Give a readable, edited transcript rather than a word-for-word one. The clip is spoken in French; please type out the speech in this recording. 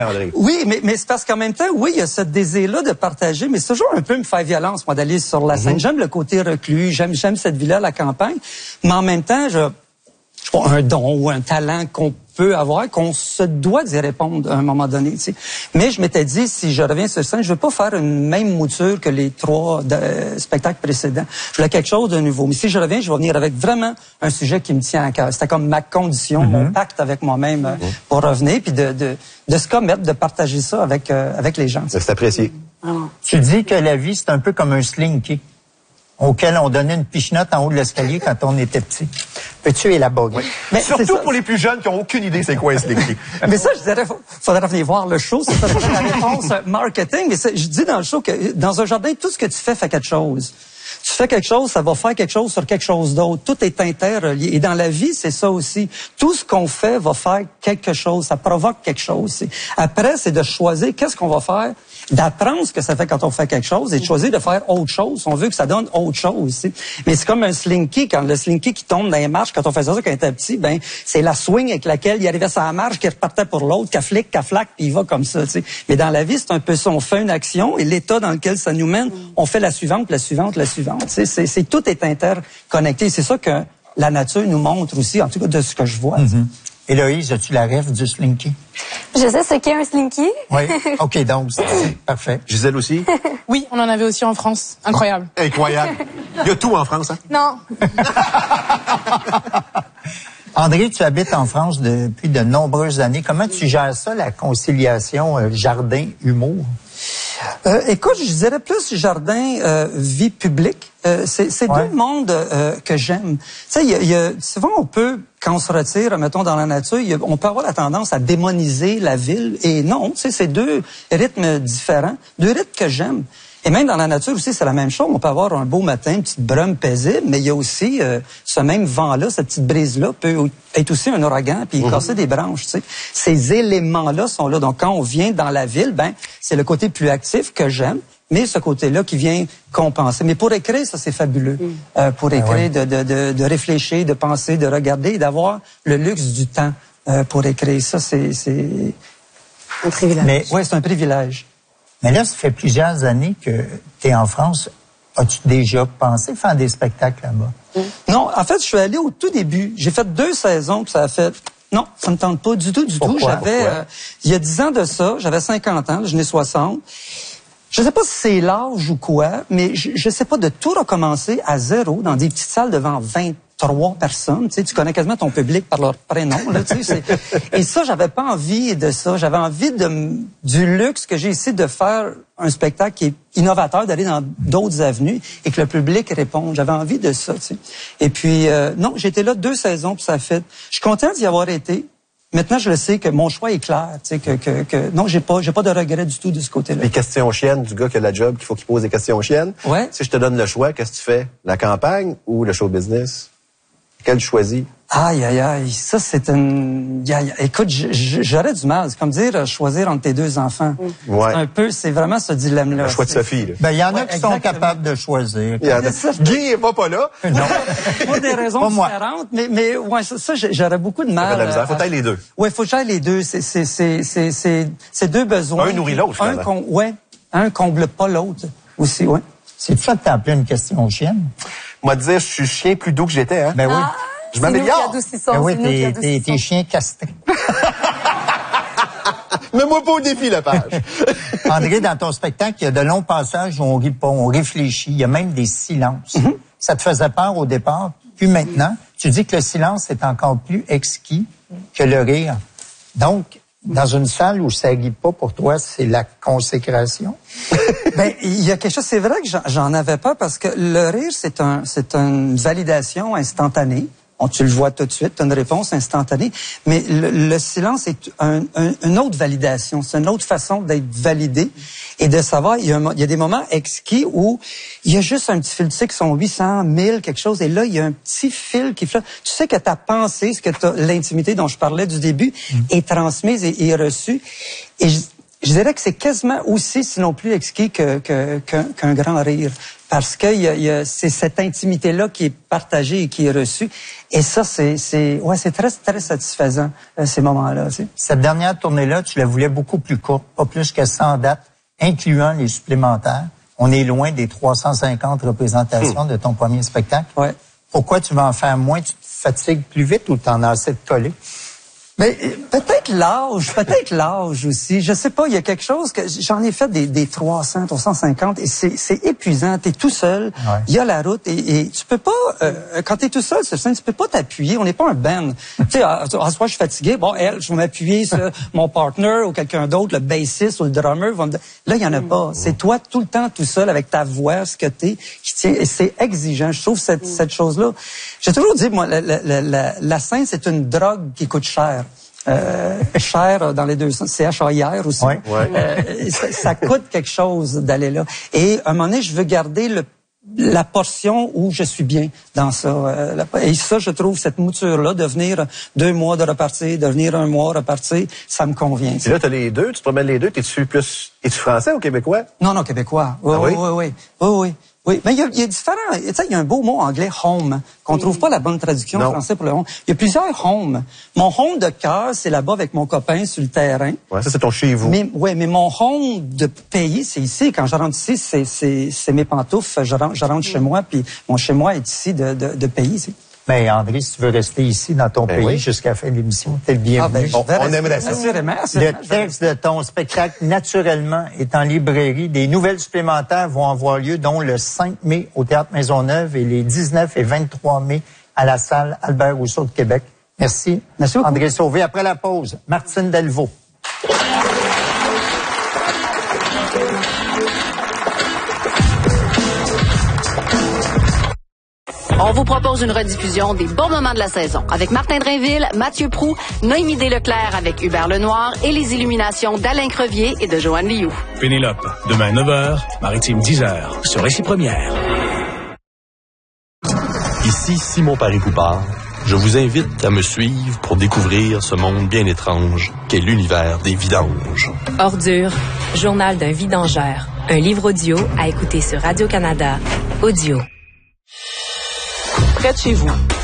André. Oui, mais c'est parce qu'en même temps, oui, il y a ce désir-là de partager, mais c'est toujours un peu me faire violence, moi, d'aller sur la scène. J'aime le côté reclus, j'aime cette vie-là, la campagne, mais en même temps, je sais pas, un don ou un talent qu'on peut avoir, qu'on se doit d'y répondre à un moment donné, tu sais. Mais je m'étais dit, si je reviens sur scène, je veux pas faire une même mouture que les 3 spectacles précédents. Je voulais quelque chose de nouveau. Mais si je reviens, je vais venir avec vraiment un sujet qui me tient à cœur. C'était comme ma condition, mon pacte avec moi-même pour revenir, puis de se commettre, de partager ça avec les gens. C'est apprécié. Tu dis que la vie, c'est un peu comme un slinky auquel on donnait une pichenote en haut de l'escalier quand on était petit. Peux-tu élaborer? Oui. Mais surtout pour les plus jeunes qui n'ont aucune idée c'est quoi un slinky. Mais ça, je dirais, faudrait venir voir le show. C'est pas la réponse marketing. Mais je dis dans le show que dans un jardin, tout ce que tu fais fait quelque chose. Tu fais quelque chose, ça va faire quelque chose sur quelque chose d'autre. Tout est interrelié. Et dans la vie, c'est ça aussi. Tout ce qu'on fait va faire quelque chose. Ça provoque quelque chose. Après, c'est de choisir qu'est-ce qu'on va faire, d'apprendre ce que ça fait quand on fait quelque chose et de choisir de faire autre chose. On veut que ça donne autre chose. Mais c'est comme un slinky. Quand le slinky qui tombe dans les marches, quand on faisait ça quand on était petit, ben c'est la swing avec laquelle il arrivait sur la marche, qui repartait pour l'autre, qu'à flic, qu'à flac, puis il va comme ça. T'sais. Mais dans la vie, c'est un peu ça. On fait une action et l'état dans lequel ça nous mène, on fait la suivante, la suivante, la suivante. C'est tout est interconnecté. C'est ça que la nature nous montre aussi, en tout cas de ce que je vois. Héloïse, as-tu la rêve du slinky? Je sais ce qu'est un slinky. Oui. OK, donc, c'est parfait. Gisèle aussi? Oui, on en avait aussi en France. Incroyable. Incroyable. Il y a tout en France, hein? Non. André, tu habites en France depuis de nombreuses années. Comment tu gères ça, la conciliation jardin-humour? Écoute, je dirais plus jardin, vie publique. C'est deux mondes que j'aime. Tu sais, souvent on peut, quand on se retire, mettons dans la nature, on peut avoir la tendance à démoniser la ville. Et non, tu sais, c'est deux rythmes différents, deux rythmes que j'aime. Et même dans la nature aussi, c'est la même chose. On peut avoir un beau matin, une petite brume paisible, mais il y a aussi ce même vent-là, cette petite brise-là peut être aussi un ouragan, puis casser des branches. Tu sais. Ces éléments-là sont là. Donc, quand on vient dans la ville, ben c'est le côté plus actif que j'aime, mais ce côté-là qui vient compenser. Mais pour écrire, ça, c'est fabuleux. Pour écrire, de réfléchir, de penser, de regarder et d'avoir le luxe du temps pour écrire. Ça, c'est Un privilège. Oui, c'est un privilège. Mais là, ça fait plusieurs années que tu es en France. As-tu déjà pensé faire des spectacles là-bas? Non, en fait, je suis allé au tout début. J'ai fait 2 saisons, puis ça a fait... Non, ça me tente pas du tout, du tout. J'avais, il y a 10 ans de ça, j'avais 50 ans, je n'ai 60. Je sais pas si c'est l'âge ou quoi, mais je sais pas, de tout recommencer à zéro dans des petites salles devant 23 personnes. Tu sais, tu connais quasiment ton public par leur prénom. Là, tu sais, et ça, j'avais pas envie de ça. J'avais envie du luxe que j'ai ici de faire un spectacle qui est innovateur, d'aller dans d'autres avenues et que le public réponde. J'avais envie de ça. Tu sais. Et puis, non, j'étais là 2 saisons, puis ça a fait... Je suis content d'y avoir été. Maintenant, je le sais que mon choix est clair, tu sais, non, j'ai pas de regret du tout de ce côté-là. Les questions chiennes du gars qui a la job, qu'il faut qu'il pose des questions chiennes. Ouais. Si je te donne le choix, qu'est-ce que tu fais? La campagne ou le show business? Quel tu choisis? Aïe, aïe, aïe, ça c'est une... Écoute, j'aurais du mal. C'est comme dire choisir entre tes 2 enfants. Ouais. C'est vraiment ce dilemme-là. Le choix de Sophie, là. Ben, il y en a qui sont capables de choisir. Guy est pas là. Non. Pour des raisons différentes, mais ouais, ça j'aurais beaucoup de mal. Faut tailler les deux. Ouais, faut que j'aille les deux. C'est 2 besoins. Un nourrit l'autre, finalement. Un comble pas l'autre aussi, ouais. C'est ça que t'as appelé une question chienne? Moi, dire, je suis chien plus doux que j'étais, hein? Ben oui. Je m'améliore. Ben oui, t'es chien castré. Mets-moi pas au défi, la page. André, dans ton spectacle, il y a de longs passages où on rit pas, on réfléchit. Il y a même des silences. Ça te faisait peur au départ. Puis maintenant, tu dis que le silence est encore plus exquis que le rire. Donc, dans une salle où ça rit pas pour toi, c'est la consécration? Ben, il y a quelque chose, c'est vrai que j'en avais pas parce que le rire, c'est une validation instantanée. Tu le vois tout de suite, tu as une réponse instantanée. Mais le silence est une autre validation. C'est une autre façon d'être validé et de savoir, il y a des moments exquis où il y a juste un petit fil, tu sais, qui sont 800, 1000, quelque chose. Et là, il y a un petit fil qui flotte. Tu sais que ta pensée, l'intimité dont je parlais du début, est transmise et reçue. Et je dirais que c'est quasiment aussi, sinon plus exquis qu'un grand rire. parce que c'est cette intimité-là qui est partagée et qui est reçue. Et ça, c'est très, très satisfaisant, ces moments-là. Tu sais. Cette dernière tournée-là, tu la voulais beaucoup plus courte, pas plus que 100 dates, incluant les supplémentaires. On est loin des 350 représentations de ton premier spectacle. Ouais. Pourquoi tu vas en faire moins? Tu te fatigues plus vite ou t'en as assez de coller? Mais peut-être l'âge aussi. Je sais pas, il y a quelque chose que j'en ai fait des 300, 350 et c'est épuisant. T'es tout seul, il y a la route et tu peux pas quand t'es tout seul sur scène, tu peux pas t'appuyer. On n'est pas un band. Tu sais, à ce soir je suis fatigué. Bon, je vais m'appuyer sur mon partner ou quelqu'un d'autre, le bassiste ou le drummer. Là, il y en a pas. C'est toi tout le temps tout seul avec ta voix, ce que t'es, qui tient. Et c'est exigeant. Je trouve cette chose-là. J'ai toujours dit, moi, la scène, c'est une drogue qui coûte cher. Cher dans les deux sens, CHAIR aussi. Ouais. Ça coûte quelque chose d'aller là. Et à un moment donné, je veux garder la portion où je suis bien dans ça. Et ça, je trouve cette mouture-là, de venir 2 mois de repartir, de venir 1 mois repartir, ça me convient. Et là, t'as les deux, tu te promènes les deux, es-tu français ou québécois? Non, québécois. Oui. Oui, mais il y a différents. Tu sais, il y a un beau mot anglais, home, qu'on trouve pas la bonne traduction en français pour le home. Il y a plusieurs homes. Mon home de cœur, c'est là-bas avec mon copain sur le terrain. Ouais, ça c'est ton chez vous. Mais mon home de pays, c'est ici. Quand je rentre ici, c'est mes pantoufles. Je rentre chez moi, puis mon chez moi est ici de pays. Ici. Mais André, si tu veux rester ici dans ton pays jusqu'à la fin de l'émission, t'es le bienvenu. On aimerait ça. Assurément. Le texte de ton spectacle, naturellement, est en librairie. Des nouvelles supplémentaires vont avoir lieu, dont le 5 mai au Théâtre Maisonneuve et les 19 et 23 mai à la salle Albert Rousseau de Québec. Merci. Merci beaucoup. André Sauvé. Après la pause, Martine Delvaux. On vous propose une rediffusion des bons moments de la saison avec Martin Drainville, Mathieu Proulx, Noémie Desleclerc avec Hubert Lenoir et les illuminations d'Alain Crevier et de Joanne Liou. Pénélope, demain 9h, Maritime 10h, sur Récit Première. Ici Simon Paris-Poupard. Je vous invite à me suivre pour découvrir ce monde bien étrange qu'est l'univers des vidanges. Ordure, journal d'un vidangeur. Un livre audio à écouter sur Radio-Canada. Audio. Près de chez vous,